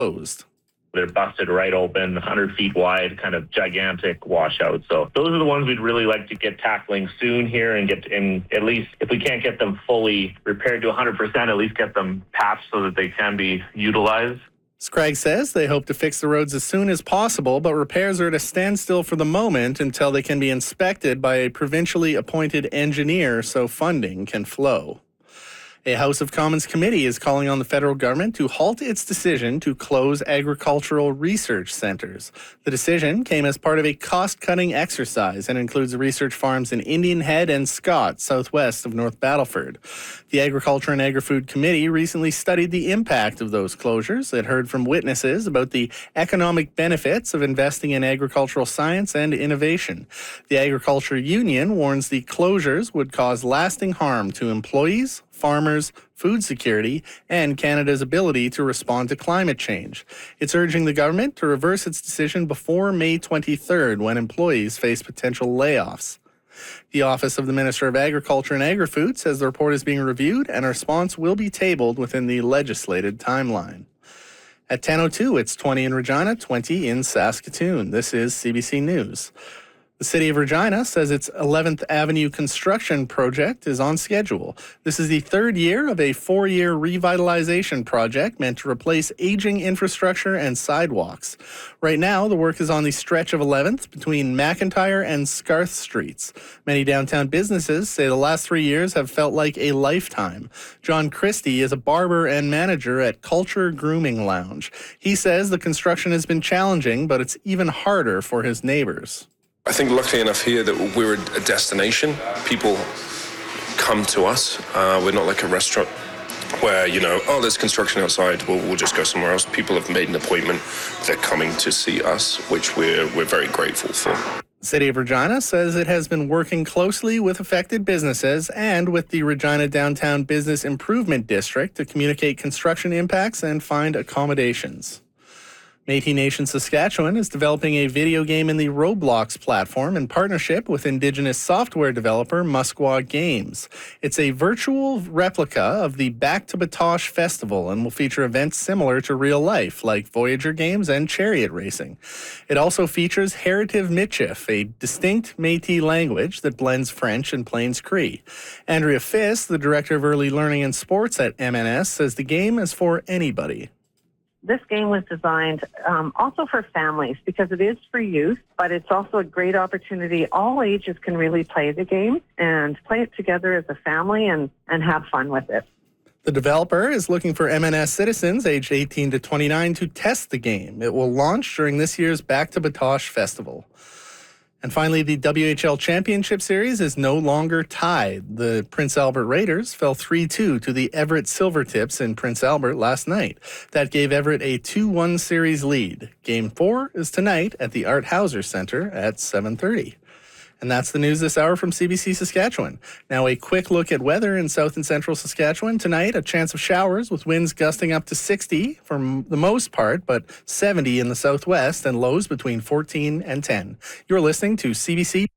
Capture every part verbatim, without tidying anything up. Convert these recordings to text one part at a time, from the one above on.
closed. They're busted right open, one hundred feet wide, kind of gigantic washout. So those are the ones we'd really like to get tackling soon here and get in, at least if we can't get them fully repaired to one hundred percent, at least get them patched so that they can be utilized. Scraggs says they hope to fix the roads as soon as possible, but repairs are at a standstill for the moment until they can be inspected by a provincially appointed engineer so funding can flow. A House of Commons committee is calling on the federal government to halt its decision to close agricultural research centres. The decision came as part of a cost-cutting exercise and includes research farms in Indian Head and Scott, southwest of North Battleford. The Agriculture and Agri-Food Committee recently studied the impact of those closures. It heard from witnesses about the economic benefits of investing in agricultural science and innovation. The Agriculture Union warns the closures would cause lasting harm to employees, farmers, food security, and Canada's ability to respond to climate change. It's urging the government to reverse its decision before May twenty-third, when employees face potential layoffs. The Office of the Minister of Agriculture and Agri-Food says the report is being reviewed and a response will be tabled within the legislated timeline. At ten oh two, it's twenty in Regina, twenty in Saskatoon. This is C B C News. The City of Regina says its eleventh Avenue construction project is on schedule. This is the third year of a four-year revitalization project meant to replace aging infrastructure and sidewalks. Right now, the work is on the stretch of eleventh between McIntyre and Scarth Streets. Many downtown businesses say the last three years have felt like a lifetime. John Christie is a barber and manager at Culture Grooming Lounge. He says the construction has been challenging, but it's even harder for his neighbors. I think luckily enough here that we're a destination. People come to us. Uh, we're not like a restaurant where, you know, oh, there's construction outside, we'll, we'll just go somewhere else. People have made an appointment. They're coming to see us, which we're, we're very grateful for. The City of Regina says it has been working closely with affected businesses and with the Regina Downtown Business Improvement District to communicate construction impacts and find accommodations. Métis Nation Saskatchewan is developing a video game in the Roblox platform in partnership with Indigenous software developer Musquaw Games. It's a virtual replica of the Back to Batoche Festival and will feature events similar to real life, like Voyager games and chariot racing. It also features Heritive Michif, a distinct Métis language that blends French and Plains Cree. Andrea Fiss, the Director of Early Learning and Sports at M N S, says the game is for anybody. This game was designed um, also for families because it is for youth, but it's also a great opportunity. All ages can really play the game and play it together as a family and, and have fun with it. The developer is looking for M N S citizens aged eighteen to twenty-nine to test the game. It will launch during this year's Back to Batoche Festival. And finally, the W H L Championship Series is no longer tied. The Prince Albert Raiders fell three two to the Everett Silvertips in Prince Albert last night. That gave Everett a two one series lead. Game four is tonight at the Art Hauser Centre at seven thirty. And that's the news this hour from C B C Saskatchewan. Now a quick look at weather in south and central Saskatchewan. Tonight, a chance of showers with winds gusting up to sixty for the most part, but seventy in the southwest and lows between fourteen and ten. You're listening to C B C.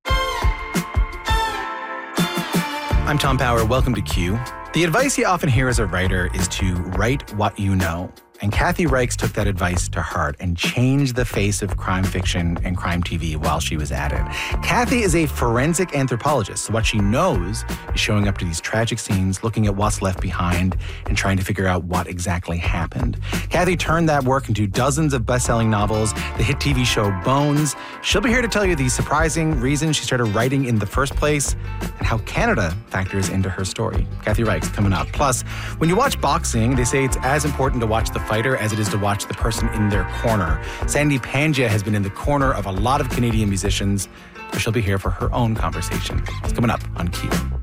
I'm Tom Power. Welcome to Q. The advice you often hear as a writer is to write what you know. And Kathy Reichs took that advice to heart and changed the face of crime fiction and crime T V while she was at it. Kathy is a forensic anthropologist, so what she knows is showing up to these tragic scenes, looking at what's left behind, and trying to figure out what exactly happened. Kathy turned that work into dozens of best-selling novels, the hit T V show Bones. She'll be here to tell you the surprising reasons she started writing in the first place and how Canada factors into her story. Kathy Reichs coming up. Plus, when you watch boxing, they say it's as important to watch the fighter as it is to watch the person in their corner. Sandy Pangia has been in the corner of a lot of Canadian musicians, but she'll be here for her own conversation. It's coming up on Q.